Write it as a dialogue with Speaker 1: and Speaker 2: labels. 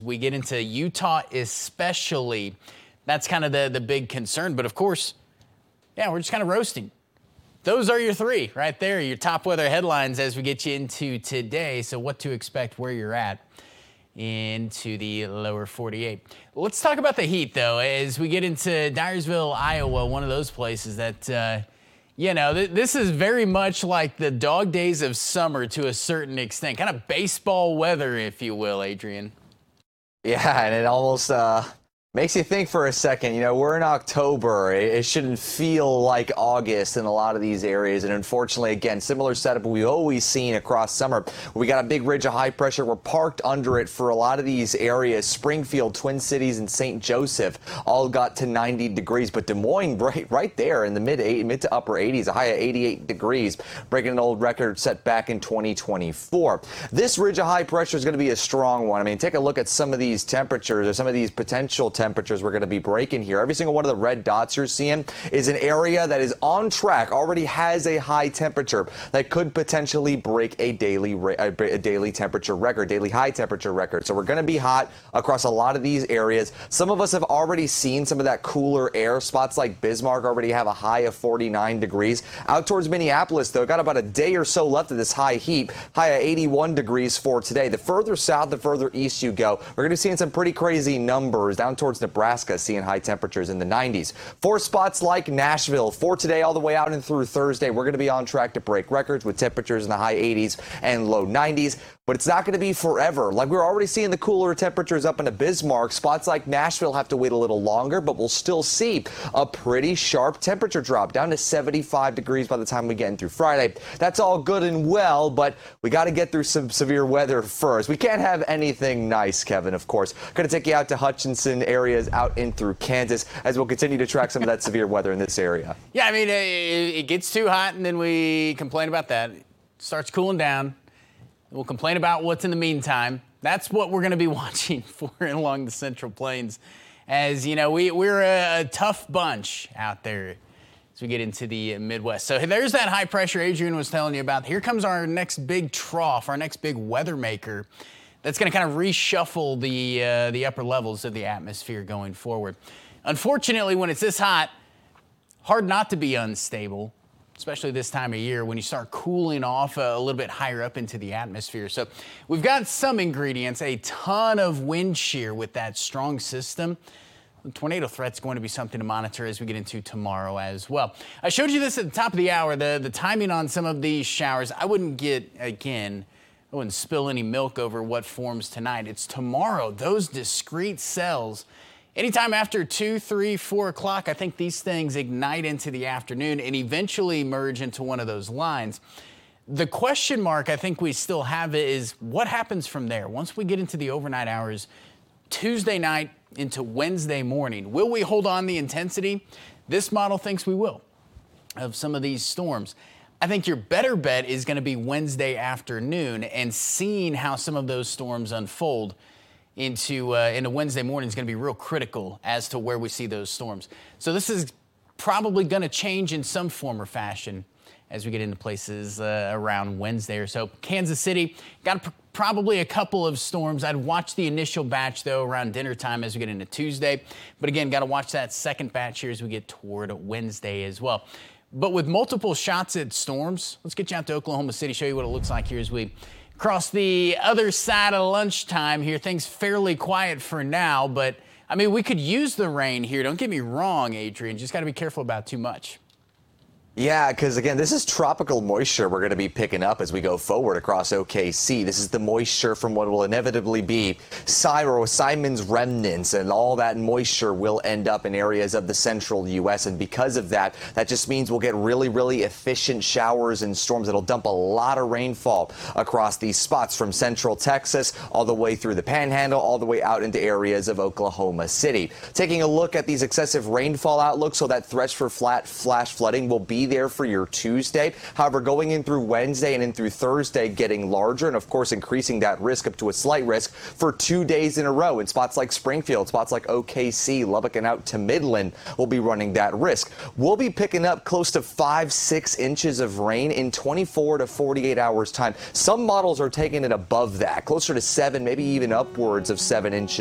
Speaker 1: We get into Utah especially. That's kind of the big concern. But, of course, yeah, we're just kind of roasting. Those are your three right there, your top weather headlines as we get you into today. So what to expect where you're at into the lower 48. Let's talk about the heat, though, as we get into Dyersville, Iowa, one of those places that, this is very much like the dog days of summer to a certain extent. Kind of baseball weather, if you will, Adrian.
Speaker 2: Yeah, and it almost makes you think for a second. We're in October. It shouldn't feel like August in a lot of these areas. And unfortunately, again, similar setup we've always seen across summer. We got a big ridge of high pressure. We're parked under it for a lot of these areas. Springfield, Twin Cities, and St. Joseph all got to 90 degrees. But Des Moines, right there in the mid to upper 80s, a high of 88 degrees, breaking an old record set back in 2024. This ridge of high pressure is going to be a strong one. I mean, take a look at some of these temperatures or some of these potential temperatures we're going to be breaking here. Every single one of the red dots you're seeing is an area that is on track, already has a high temperature that could potentially break a daily temperature record, daily high temperature record. So we're going to be hot across a lot of these areas. Some of us have already seen some of that cooler air. Spots like Bismarck already have a high of 49 degrees. Out towards Minneapolis, though, got about a day or so left of this high heat, high of 81 degrees for today. The further south, the further east you go, we're going to be seeing some pretty crazy numbers down towards Nebraska, seeing high temperatures in the 90s. For spots like Nashville, for today all the way out and through Thursday, we're going to be on track to break records with temperatures in the high 80s and low 90s. But it's not going to be forever. Like we're already seeing the cooler temperatures up into Bismarck. Spots like Nashville have to wait a little longer, but we'll still see a pretty sharp temperature drop down to 75 degrees by the time we get in through Friday. That's all good and well, but we got to get through some severe weather first. We can't have anything nice, Kevin, of course. Going to take you out to Hutchinson areas out in through Kansas as we'll continue to track some of that severe weather in this area.
Speaker 1: Yeah, I mean, it gets too hot and then we complain about that. It starts cooling down. We'll complain about what's in the meantime. That's what we're going to be watching for along the Central Plains. As you know, we're a tough bunch out there as we get into the Midwest. So there's that high pressure Adrian was telling you about. Here comes our next big trough, our next big weather maker that's going to kind of reshuffle the upper levels of the atmosphere going forward. Unfortunately, when it's this hot, hard not to be unstable, especially this time of year when you start cooling off a little bit higher up into the atmosphere. So we've got some ingredients, a ton of wind shear with that strong system. The tornado threat's going to be something to monitor as we get into tomorrow as well. I showed you this at the top of the hour, the timing on some of these showers. I wouldn't spill any milk over what forms tonight. It's tomorrow. Those discrete cells, anytime after 2, 3, 4 o'clock, I think these things ignite into the afternoon and eventually merge into one of those lines. The question mark I think we still have is what happens from there once we get into the overnight hours, Tuesday night into Wednesday morning. Will we hold on the intensity? This model thinks we will of some of these storms. I think your better bet is going to be Wednesday afternoon and seeing how some of those storms unfold into Wednesday morning is going to be real critical as to where we see those storms. So this is probably going to change in some form or fashion as we get into places around Wednesday or so. Kansas City got probably a couple of storms. I'd watch the initial batch, though, around dinner time as we get into Tuesday. But again, got to watch that second batch here as we get toward Wednesday as well. But with multiple shots at storms, let's get you out to Oklahoma City, show you what it looks like here as we cross the other side of lunchtime here. Things fairly quiet for now, but I mean, we could use the rain here. Don't get me wrong, Adrian. Just got to be careful about too much.
Speaker 2: Yeah, because again, this is tropical moisture we're going to be picking up as we go forward across OKC. This is the moisture from what will inevitably be Simon's remnants, and all that moisture will end up in areas of the central U.S. And because of that, that just means we'll get really, really efficient showers and storms that'll dump a lot of rainfall across these spots from central Texas all the way through the Panhandle, all the way out into areas of Oklahoma City. Taking a look at these excessive rainfall outlooks, so that threats for flash flooding will be be there for your Tuesday. However, going in through Wednesday and in through Thursday, getting larger and, of course, increasing that risk up to a slight risk for 2 days in a row. In spots like Springfield, spots like OKC, Lubbock, and out to Midland will be running that risk. We'll be picking up close to 5-6 inches of rain in 24 to 48 hours time. Some models are taking it above that, closer to 7, maybe even upwards of 7 inches.